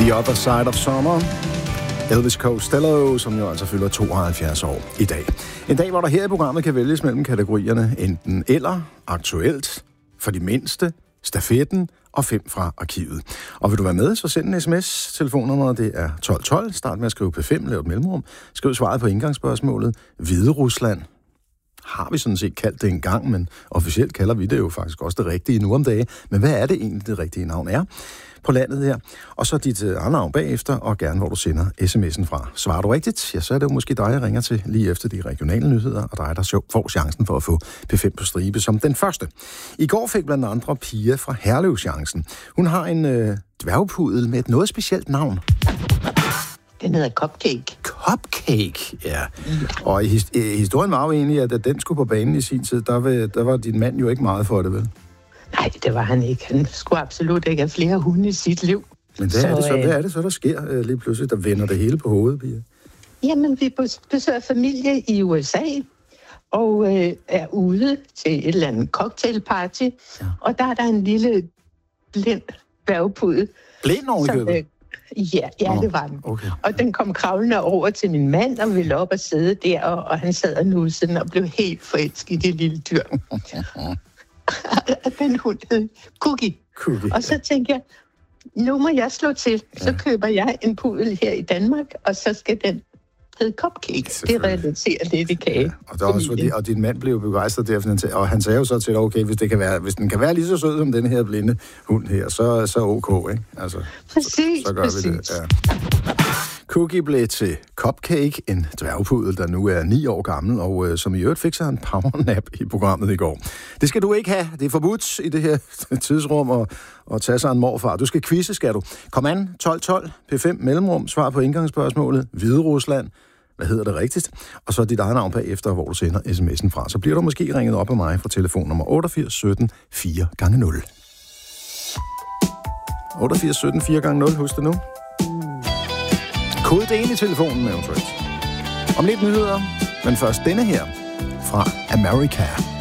The Other Side of Summer. Elvis Costello, som jo altså fylder 72 år i dag. En dag, hvor der her i programmet kan vælges mellem kategorierne enten eller, aktuelt, for de mindste, stafetten og 5 fra arkivet. Og vil du være med, så send en sms. Telefonnummeret det er 1212. Start med at skrive P5, lav et mellemrum. Skriv svaret på indgangsspørgsmålet. Hviderusland. Har vi sådan set kaldt det en gang, men officielt kalder vi det jo faktisk også det rigtige nu om dagen. Men hvad er det egentlig, det rigtige navn er på landet her? Og så dit andre navn bagefter, og gerne hvor du sender sms'en fra. Svarer du rigtigt, ja, så er det jo måske dig, jeg ringer til lige efter de regionale nyheder, og dig, der får chancen for at få P5 på stribe som den første. I går fik blandt andre Pia fra Herlev chancen. Hun har en dværgpudel med et noget specielt navn. Den hedder Cupcake. Cupcake, ja. Og historien var jo egentlig, at da den skulle på banen i sin tid, der var din mand jo ikke meget for det, vel? Nej, det var han ikke. Han skulle absolut ikke have flere hunde i sit liv. Men hvad er det så, der sker lige pludselig, der vender det hele på hovedet, Pia? Jamen, vi besøger familie i USA, og er ude til et eller andet cocktailparty, ja. Og der er der en lille blind dværgpudel. Blind ovenikøbet? Ja, det var den. Okay. Og den kom kravlende over til min mand og ville op og sidde der, og han sad og nussede og blev helt forelsket i det lille dyr. Og den hund hed Cookie. Og så tænkte jeg, nu må jeg slå til. Så køber jeg en pudel her i Danmark, og så skal den hedde Cupcake. Det realiserer det, det kan. Ja. Og, der også fordi, og din mand blev begejstret derfor, og han sagde jo så til dig, okay, hvis den kan være lige så sød som den her blinde hund her, så ok, ikke? Altså, præcis, så gør vi det. Ja. Cookie blev til Cupcake, en dværgpudel, der nu er 9 år gammel, og som i øvrigt fik sig en powernap i programmet i går. Det skal du ikke have. Det er forbudt i det her tidsrum at tage sig en morfar. Du skal quizze, skal du. Kom an, 1212, P5 mellemrum, svar på indgangsspørgsmålet, Hviderusland. Hvad hedder det rigtigt? Og så dit eget navn bagefter, hvor du sender sms'en fra. Så bliver du måske ringet op af mig fra telefonnummer 88 17 4x0. 88 17 4x0, husk det nu. Kode det ind i telefonen eventuelt. Om lidt nyheder, men først denne her fra America.